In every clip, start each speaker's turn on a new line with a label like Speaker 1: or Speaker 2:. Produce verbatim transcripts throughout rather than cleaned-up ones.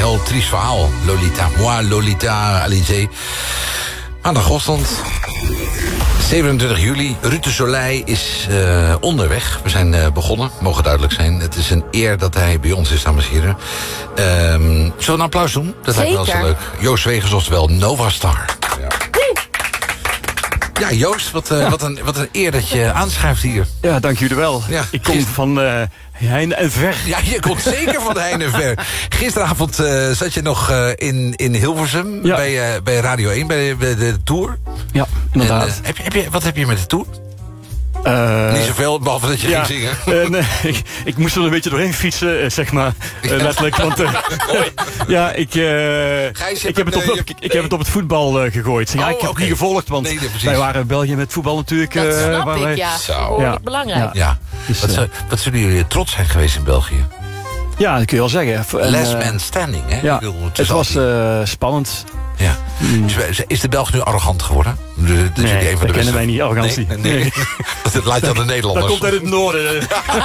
Speaker 1: heel triest verhaal. Lolita, moi, Lolita, Alizé. Maandagochtend, zevenentwintig juli. Ruud de Soleil is uh, onderweg. We zijn uh, begonnen, mogen duidelijk zijn. Het is een eer dat hij bij ons is, dames en heren. Um, zullen we een applaus doen? Dat lijkt me wel zo leuk. Joost Wegers, oftewel Nova Star. Ja. Ja, Joost, wat, uh, ja. Wat, een, wat een eer dat je aanschuift hier.
Speaker 2: Ja, dank jullie wel. Ja, ik kom gister... van uh, heine en ver.
Speaker 1: Ja, je komt zeker van heine en ver. Gisteravond uh, zat je nog uh, in, in Hilversum, ja. bij, uh, bij Radio één, bij, bij de Tour.
Speaker 2: Ja, inderdaad.
Speaker 1: En, uh, heb je, heb je, wat heb je met de Tour?
Speaker 2: Uh,
Speaker 1: Niet zoveel, behalve dat je ja, ging zingen.
Speaker 2: Uh, nee, ik, ik moest er een beetje doorheen fietsen, uh, zeg maar. Uh, ja. Letterlijk, want... Uh, ja, ik, uh, Gijs, ik, heb het op, op, ik, ik heb het op het voetbal uh, gegooid. Ja, oh, ik heb okay. het niet gevolgd, want nee, wij waren in België met voetbal natuurlijk.
Speaker 3: Dat
Speaker 2: uh,
Speaker 3: snap
Speaker 2: waar
Speaker 3: ik,
Speaker 2: wij,
Speaker 3: ja. Zo. Ja. Belangrijk. Ja.
Speaker 1: Ja. Dus, wat, uh, zou, wat zullen jullie trots zijn geweest in België?
Speaker 2: Ja, dat kun je wel zeggen. En,
Speaker 1: Last
Speaker 2: uh,
Speaker 1: man standing, hè?
Speaker 2: Ja, het, het was uh, spannend.
Speaker 1: Ja. Mm. Is de Belg nu arrogant geworden?
Speaker 2: De, de, nee, dat kennen wij niet, arrogantie.
Speaker 1: Nee, nee. nee. Dat laat je aan de Nederlanders.
Speaker 2: Dat komt uit het noorden.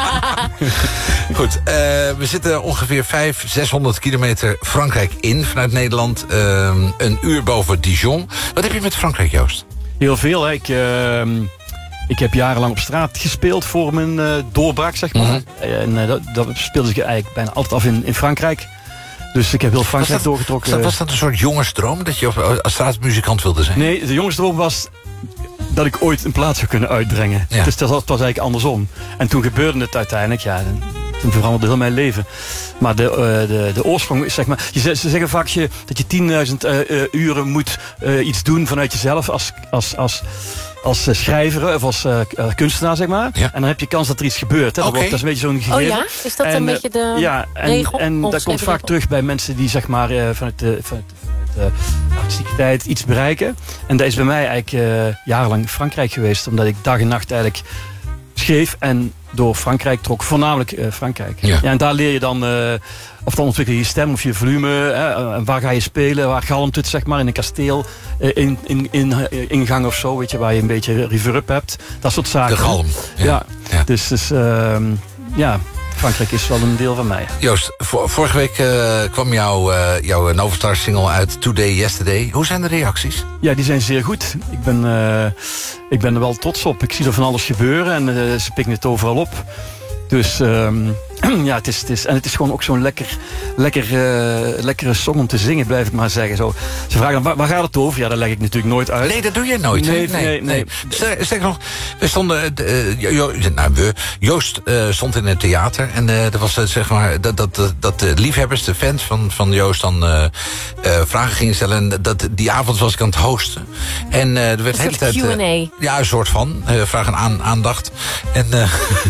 Speaker 1: Goed, uh, we zitten ongeveer vijfhonderd, zeshonderd kilometer Frankrijk in vanuit Nederland. Uh, een uur boven Dijon. Wat heb je met Frankrijk, Joost?
Speaker 2: Heel veel. Hè. Ik, uh, ik heb jarenlang op straat gespeeld voor mijn uh, doorbraak, zeg maar. Mm-hmm. En uh, dat, dat speelde ik eigenlijk bijna altijd af in, in Frankrijk. Dus ik heb heel Frankrijk
Speaker 1: was dat,
Speaker 2: doorgetrokken.
Speaker 1: Was dat, was dat een soort jongensdroom, dat je als straatmuzikant wilde zijn?
Speaker 2: Nee, de jongensdroom was dat ik ooit een plaat zou kunnen uitbrengen. Ja. Dus dat was, was eigenlijk andersom. En toen gebeurde het uiteindelijk, ja, toen veranderde heel mijn leven. Maar de, uh, de, de oorsprong is, zeg maar... Je, ze zeggen vaak je, dat je tienduizend uh, uh, uren moet uh, iets doen vanuit jezelf als... als, als als schrijver of als uh, kunstenaar, zeg maar. Ja. En dan heb je kans dat er iets gebeurt. Hè. Dat, okay. wordt, dat is een beetje zo'n gegeven.
Speaker 3: Oh ja? Is dat en, een beetje de
Speaker 2: ja, en,
Speaker 3: regel?
Speaker 2: En dat komt vaak terug bij mensen die, zeg maar, uh, vanuit de, vanuit de artistieke tijd iets bereiken. En dat is bij mij eigenlijk uh, jarenlang Frankrijk geweest. Omdat ik dag en nacht eigenlijk schreef en door Frankrijk trok. Voornamelijk uh, Frankrijk. Ja. Ja, en daar leer je dan... Uh, of dan ontwikkel je je stem of je volume. Hè, waar ga je spelen? Waar galmt het, zeg maar? In een kasteel, in, in, in ingang of zo, weet je, waar je een beetje reverb hebt. Dat soort zaken.
Speaker 1: De galm. Ja.
Speaker 2: Ja. Ja. Dus, dus uh, ja, Frankrijk is wel een deel van mij.
Speaker 1: Joost, vor, vorige week uh, kwam jouw, uh, jouw Nova Star single uit Today Yesterday. Hoe zijn de reacties?
Speaker 2: Ja, die zijn zeer goed. Ik ben, uh, ik ben er wel trots op. Ik zie er van alles gebeuren en uh, ze pikken het overal op. Dus um, ja, het is, het is, en het is gewoon ook zo'n lekker, lekker, uh, lekkere song om te zingen, blijf ik maar zeggen. Zo, ze vragen dan, waar, waar gaat het over? Ja, dat leg ik natuurlijk nooit uit.
Speaker 1: Nee, dat doe je nooit.
Speaker 2: Nee, nee, nee. nee.
Speaker 1: nee. Zeg nog, we stonden, uh, jo, nou, we, Joost uh, stond in het theater en uh, er was uh, zeg maar dat, dat, dat, dat de liefhebbers, de fans van, van Joost dan uh, uh, vragen gingen stellen. En dat, die avond was ik aan het hosten. En uh, er werd de hele tijd... Uh, ja, een soort van. Uh, vragen aan aandacht. En... Uh,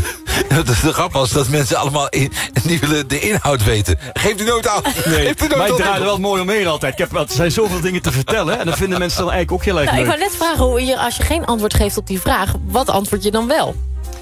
Speaker 1: de grap was dat mensen allemaal in, die willen de inhoud weten. Geeft u nooit aan.
Speaker 2: Nee, maar ik draai er wel mooi omheen altijd. Ik heb, er zijn zoveel dingen te vertellen. En dat vinden mensen dan eigenlijk ook heel erg
Speaker 3: nou,
Speaker 2: leuk.
Speaker 3: Ik wou net vragen, hoe je, als je geen antwoord geeft op die vraag, wat antwoord je dan wel?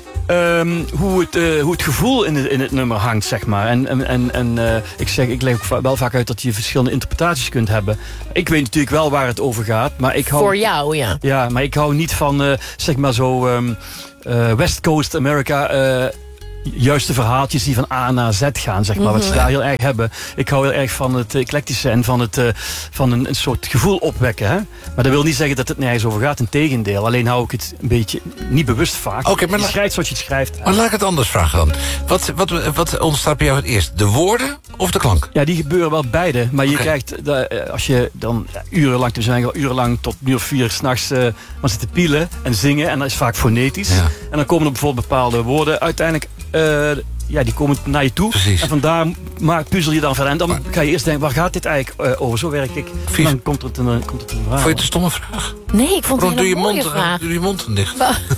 Speaker 2: Um, hoe, het, uh, hoe het gevoel in het, in het nummer hangt, zeg maar. En, en, en, en uh, ik, zeg, ik leg ook wel vaak uit dat je verschillende interpretaties kunt hebben. Ik weet natuurlijk wel waar het over gaat. Maar ik hou,
Speaker 3: Voor jou, ja.
Speaker 2: Ja, maar ik hou niet van, uh, zeg maar zo, um, uh, West Coast America... Uh, juiste verhaaltjes die van A naar Z gaan, zeg maar. Mm-hmm. Wat ze daar heel erg hebben. Ik hou heel erg van het eclectische en van, het, uh, van een, een soort gevoel opwekken. Hè? Maar dat wil niet zeggen dat het nergens over gaat. Integendeel. Alleen hou ik het een beetje niet bewust vaak.
Speaker 1: Okay, maar
Speaker 2: je
Speaker 1: la-
Speaker 2: schrijft zoals je het schrijft.
Speaker 1: Maar laat ik het anders vragen dan. Wat, wat, wat ontstaat bij jou het eerst? De woorden of de klank?
Speaker 2: Ja, die gebeuren wel beide. Maar je okay. krijgt, de, als je dan ja, urenlang, dus zijn urenlang tot uur of vier s'nachts uh, maar zit te pielen en zingen. En dat is vaak fonetisch. Ja. En dan komen er bijvoorbeeld bepaalde woorden uiteindelijk... Uh, ja, die komen naar je toe.
Speaker 1: Precies.
Speaker 2: En vandaar maak, puzzel je dan verder. En dan maar, ga je eerst denken, waar gaat dit eigenlijk uh, over? Zo werk ik. En dan komt het, een, komt het een vraag.
Speaker 1: Vond je het een stomme vraag?
Speaker 3: Nee, ik vond het een
Speaker 1: mooie
Speaker 3: mond,
Speaker 1: vraag. Doe je mond dicht.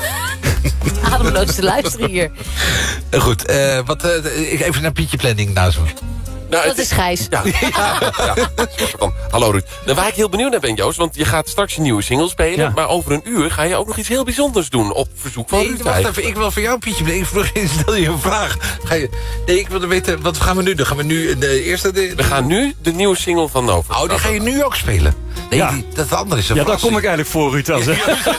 Speaker 3: Ademloos te luisteren hier.
Speaker 1: Uh, goed, uh, wat, uh, even naar Pietje Planning naast me.
Speaker 3: Nou, dat is Gijs.
Speaker 4: Ja, ja, ja. Hallo Ruud. Nou, waar ik heel benieuwd naar ben, Joost... want je gaat straks een nieuwe single spelen... Ja. maar over een uur ga je ook nog iets heel bijzonders doen... op verzoek van
Speaker 1: nee,
Speaker 4: Ruud.
Speaker 1: Wacht even, ik wil voor jou, Pietje Planning... ik stel je een vraag. Ga je, nee, ik wilde weten, wat gaan we nu doen? Gaan we nu de eerste... De,
Speaker 4: we gaan nu de nieuwe single van Nova.
Speaker 1: Oh, die ga je nu ook spelen? Nee,
Speaker 2: Ja.
Speaker 1: die, dat andere is een
Speaker 2: Ja, daar kom
Speaker 1: verrassing.
Speaker 2: ik eigenlijk voor, Ruud. Als,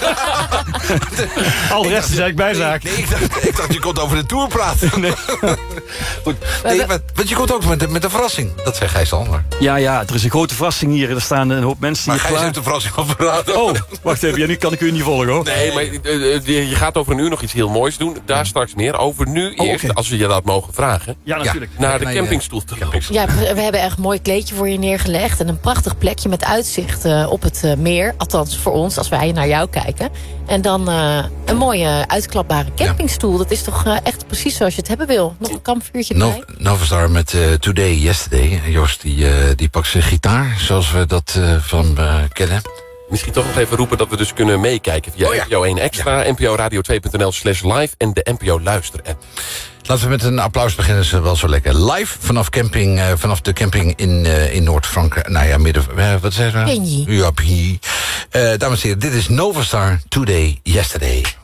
Speaker 2: Al de rest is eigenlijk bijzaak.
Speaker 1: Nee, ik dacht, ik dacht je komt over de Tour praten.
Speaker 2: Nee.
Speaker 1: Goed, nee, want, want je komt ook met, met een verrassing. Dat zei Gijs al. Maar,
Speaker 2: Ja, ja, er is een grote verrassing hier. Er staan een hoop mensen
Speaker 1: maar
Speaker 2: hier
Speaker 1: Gijs
Speaker 2: klaar.
Speaker 1: heeft de verrassing al verraden.
Speaker 2: Oh, wacht even. Ja, nu kan ik u niet volgen, hoor.
Speaker 4: Nee, maar uh, uh, je gaat over een uur nog iets heel moois doen. Daar straks meer. Over nu
Speaker 2: Oh,
Speaker 4: eerst,
Speaker 2: oké.
Speaker 4: als we je dat mogen vragen,
Speaker 2: Ja, natuurlijk.
Speaker 4: naar de
Speaker 1: Nee,
Speaker 4: campingstoel te lopen.
Speaker 3: Ja, we we hebben echt een mooi kleedje voor je neergelegd. En een prachtig plekje met uitzicht uh, op het uh, meer. Althans voor ons, als wij naar jou kijken. En dan uh, een mooie uitklapbare campingstoel. Dat is toch uh, echt precies zoals je het hebben wil. Nog een kampvuurtje
Speaker 1: No,
Speaker 3: bij.
Speaker 1: Novastar met uh, Today, Yesterday. Joost die, uh, die pakt zijn gitaar, zoals we dat uh, van uh, kennen.
Speaker 4: Misschien toch nog even roepen dat we dus kunnen meekijken via
Speaker 1: Oh ja.
Speaker 4: N P O één Extra, N P O Radio twee punt n l slash live en de N P O Luister app.
Speaker 1: Laten we met een applaus beginnen, is wel zo lekker. Live vanaf, camping, uh, vanaf de camping in, uh, in Noord-Frankrijk. Nou ja, midden... Uh, wat zeggen we?
Speaker 3: Pigny.
Speaker 1: Ja, Pigny. Uh, dames en heren, dit is Novastar Today, Yesterday.